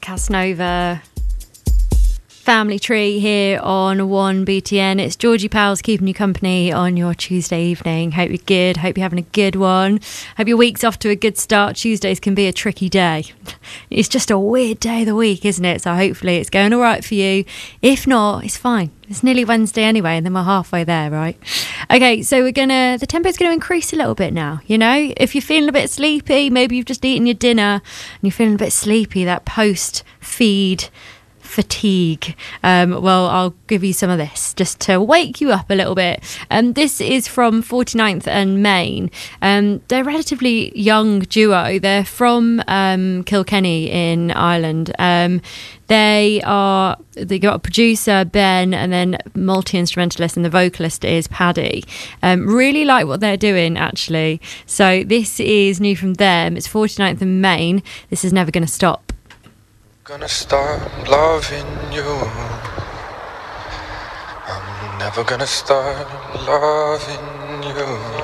Casanova Family Tree here on 1BTN. It's Georgie Powell's keeping you company on your Tuesday evening. Hope you're good. Hope you're having a good one. Hope your week's off to a good start. Tuesdays can be a tricky day. It's just a weird day of the week, isn't it? So hopefully it's going all right for you. If not, it's fine. It's nearly Wednesday anyway, and then we're halfway there, right? Okay, so the tempo's going to increase a little bit now, you know? If you're feeling a bit sleepy, maybe you've just eaten your dinner and you're feeling a bit sleepy, that post-feed fatigue. Well, I'll give you some of this just to wake you up a little bit. This is from 49th and Main. They're a relatively young duo. They're from Kilkenny in Ireland. They got a producer, Ben, and then multi-instrumentalist, and the vocalist is Paddy. Really like what they're doing, actually. So this is new from them. It's 49th and Main. This is Never Gonna Stop. Gonna stop loving you. I'm never gonna stop loving you.